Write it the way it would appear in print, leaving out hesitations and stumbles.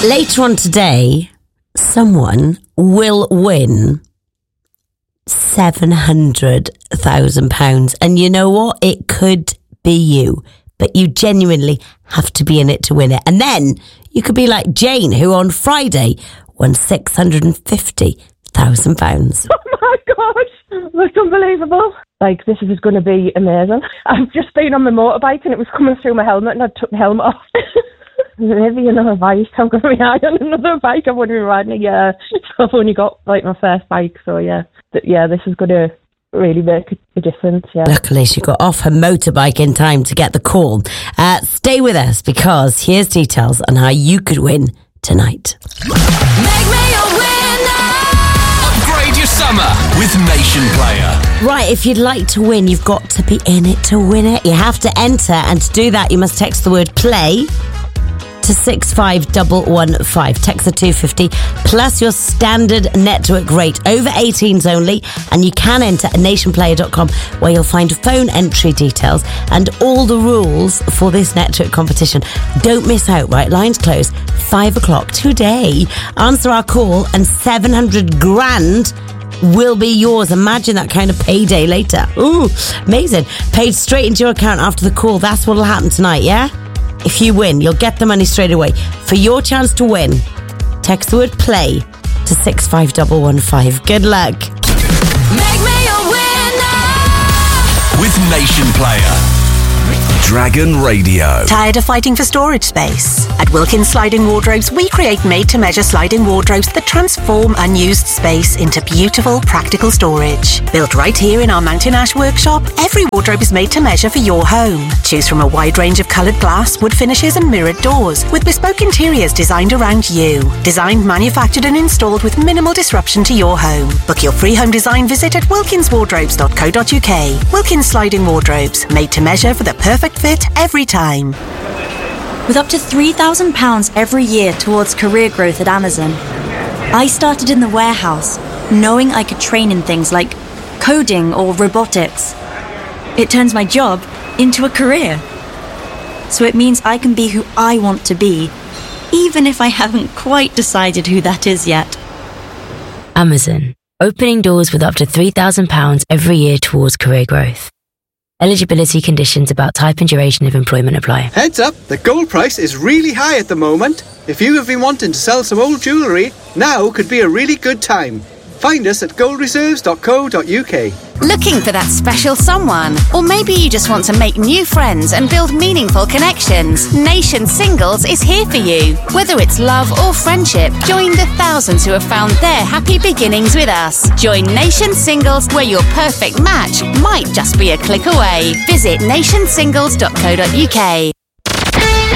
Later on today, someone will win £700,000. And you know what? It could be you. But you genuinely have to be in it to win it. And then you could be like Jane, who on Friday won £650,000. Oh my gosh, that's unbelievable. Like, this is going to be amazing. I've just been on my motorbike and it was coming through my helmet and I took my helmet off. Maybe another bike. I'm going to be on another bike. I've only been riding a year. So I've only got like my first bike. So yeah, this is going to really make a difference. Yeah. Luckily, she got off her motorbike in time to get the call. Stay with us because here's details on how you could win tonight. Make me a winner. Upgrade your summer with Nation Player. Right, if you'd like to win, you've got to be in it to win it. You have to enter, and to do that, you must text the word play to 65115. Text the 250 plus your standard network rate. Over 18s only, and you can enter at nationplayer.com where you'll find phone entry details and all the rules for this network competition. Don't miss out, right? Lines close 5 o'clock today. Answer our call and 700 grand will be yours. Imagine that kind of payday later. Ooh, amazing. Paid straight into your account after the call. That's what'll happen tonight, yeah? If you win, you'll get the money straight away. For your chance to win, text the word play to 65115. Good luck. Make me a winner. With Nation Player. Dragon Radio. Tired of fighting for storage space? At Wilkins Sliding Wardrobes, we create made-to-measure sliding wardrobes that transform unused space into beautiful, practical storage. Built right here in our Mountain Ash workshop, every wardrobe is made to measure for your home. Choose from a wide range of coloured glass, wood finishes and mirrored doors, with bespoke interiors designed around you. Designed, manufactured and installed with minimal disruption to your home. Book your free home design visit at wilkinswardrobes.co.uk. Wilkins Sliding Wardrobes, made to measure for the perfect fit every time. With up to £3,000 every year towards career growth at Amazon, I started in the warehouse, knowing I could train in things like coding or robotics. It turns my job into a career. So it means I can be who I want to be, even if I haven't quite decided who that is yet. Amazon, opening doors with up to £3,000 every year towards career growth. Eligibility conditions about type and duration of employment apply. Heads up, the gold price is really high at the moment. If you have been wanting to sell some old jewellery, now could be a really good time. Find us at goldreserves.co.uk. Looking for that special someone? Or maybe you just want to make new friends and build meaningful connections? Nation Singles is here for you. Whether it's love or friendship, join the thousands who have found their happy beginnings with us. Join Nation Singles, where your perfect match might just be a click away. Visit nationsingles.co.uk.